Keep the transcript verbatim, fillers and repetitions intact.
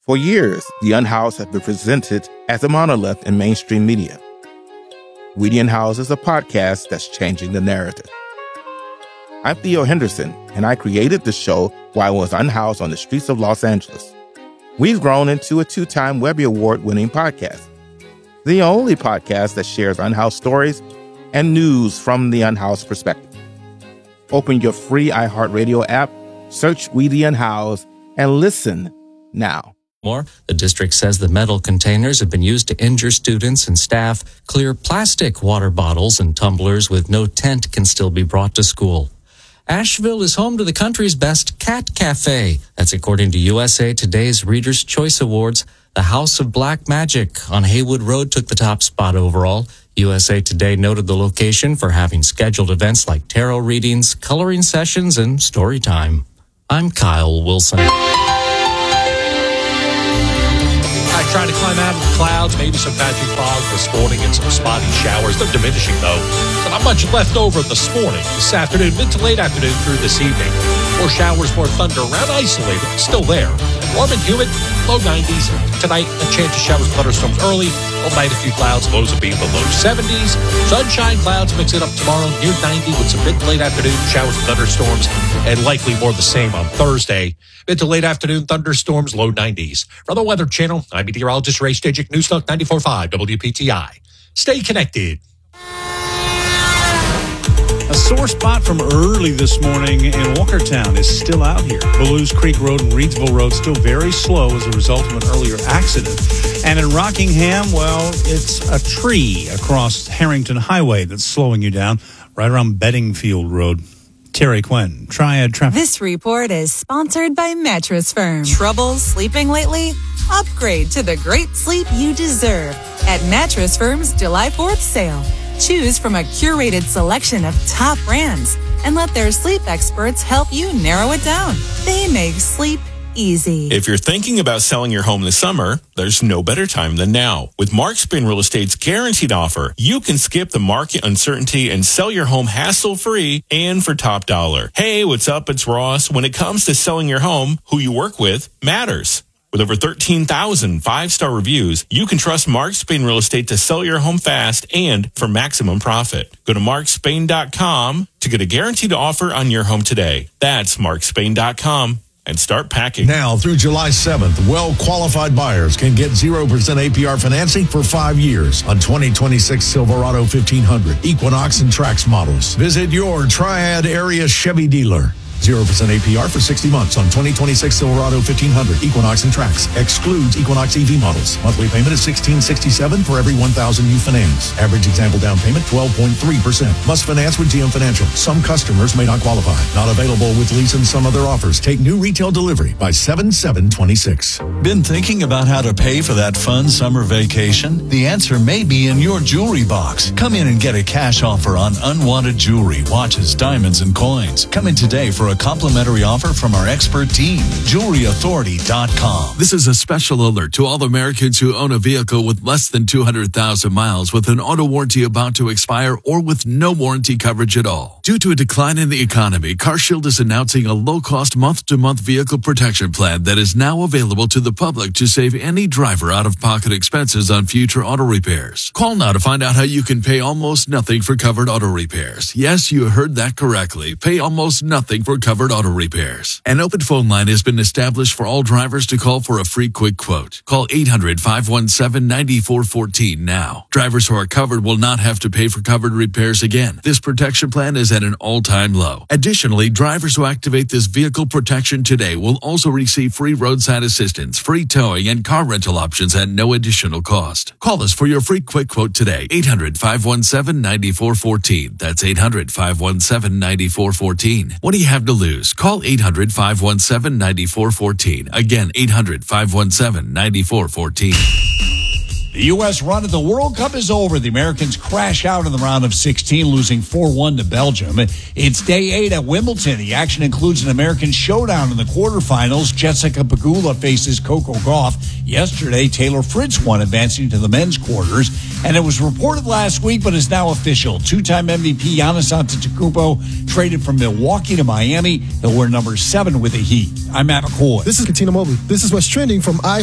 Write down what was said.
For years, the Unhoused has been presented as a monolith in mainstream media. We the Unhoused is a podcast that's changing the narrative. I'm Theo Henderson, and I created the show while I was unhoused on the streets of Los Angeles. We've grown into a two-time Webby Award-winning podcast, the only podcast that shares unhoused stories and news from the unhoused perspective. Open your free iHeartRadio app, search We the Unhoused, and listen now. More, the district says the metal containers have been used to injure students and staff. Clear plastic water bottles and tumblers with no tent can still be brought to school. Asheville is home to the country's best cat cafe. That's according to U S A Today's Reader's Choice Awards. The House of Black Magic on Haywood Road took the top spot overall. U S A Today noted the location for having scheduled events like tarot readings, coloring sessions, and story time. I'm Kyle Wilson. I tried to climb out of the clouds, maybe some patchy fog this morning and some spotty showers. They're diminishing, though. So not much left over this morning, this afternoon, mid to late afternoon through this evening. More showers, more thunder around, isolated, still there. Warm and humid, low nineties. Tonight, a chance of showers and thunderstorms early. All night, a few clouds, lows will be in the low seventies. Sunshine, clouds mix it up tomorrow, near ninety with some mid to late afternoon showers and thunderstorms, and likely more the same on Thursday. Mid to late afternoon thunderstorms, low nineties. For the Weather Channel, I'm meteorologist Ray Stajic, Newstalk ninety-four point five W P T I. Stay connected. A sore spot from early this morning in Walkertown is still out here. Belews Creek Road and Reedsville Road still very slow as a result of an earlier accident. And in Rockingham, well, it's a tree across Harrington Highway that's slowing you down right around Beddingfield Road. Terry Quinn, Triad Traffic. This report is sponsored by Mattress Firm. Trouble sleeping lately? Upgrade to the great sleep you deserve at Mattress Firm's July fourth sale. Choose from a curated selection of top brands and let their sleep experts help you narrow it down. They make sleep easy. If you're thinking about selling your home this summer, there's no better time than now. With Mark Spain Real Estate's guaranteed offer, you can skip the market uncertainty and sell your home hassle-free and for top dollar. Hey, what's up? It's Ross. When it comes to selling your home, who you work with matters. With over thirteen thousand five-star reviews, you can trust Mark Spain Real Estate to sell your home fast and for maximum profit. Go to mark spain dot com to get a guaranteed offer on your home today. That's mark spain dot com. And start packing. Now through July seventh, well-qualified buyers can get zero percent A P R financing for five years on twenty twenty-six Silverado fifteen hundred, Equinox, and Trax models. Visit your Triad area Chevy dealer. zero percent A P R for sixty months on twenty twenty-six Silverado fifteen hundred, Equinox, and Trax. Excludes Equinox E V models. Monthly payment is sixteen sixty-seven for every one thousand you finance. Average example down payment twelve point three percent. Must finance with G M Financial. Some customers may not qualify. Not available with lease and some other offers. Take new retail delivery by seven seven twenty-six. Been thinking about how to pay for that fun summer vacation? The answer may be in your jewelry box. Come in and get a cash offer on unwanted jewelry, watches, diamonds, and coins. Come in today for a complimentary offer from our expert team. jewelry authority dot com. This is a special alert to all Americans who own a vehicle with less than two hundred thousand miles with an auto warranty about to expire or with no warranty coverage at all. Due to a decline in the economy, CarShield is announcing a low-cost month-to-month vehicle protection plan that is now available to the public to save any driver out-of-pocket expenses on future auto repairs. Call now to find out how you can pay almost nothing for covered auto repairs. Yes, you heard that correctly. Pay almost nothing for covered auto repairs. An open phone line has been established for all drivers to call for a free quick quote. Call eight hundred, five one seven, nine four one four now. Drivers who are covered will not have to pay for covered repairs again. This protection plan is at an all-time low. Additionally, drivers who activate this vehicle protection today will also receive free roadside assistance, free towing, and car rental options at no additional cost. Call us for your free quick quote today. eight hundred, five one seven, nine four one four. That's eight hundred, five one seven, nine four one four. What do you have to lose? Call eight hundred, five one seven, nine four one four. Again, eight hundred, five one seven, nine four one four. The U S run at the World Cup is over. The Americans crash out in the round of sixteen, losing four one to Belgium. It's day eight at Wimbledon. The action includes an American showdown in the quarterfinals. Jessica Pegula faces Coco Gauff. Yesterday, Taylor Fritz won, advancing to the men's quarters. And it was reported last week, but is now official. Two-time M V P Giannis Antetokounmpo traded from Milwaukee to Miami. He'll wear number seven with the Heat. I'm Matt McCoy. This is Katina Mobley. This is what's trending from I